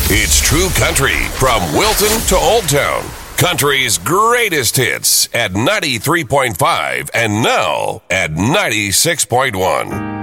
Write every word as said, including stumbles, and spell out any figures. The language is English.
It's True Country from Wilton to Old Town. Country's greatest hits at ninety-three point five and now at ninety-six point one.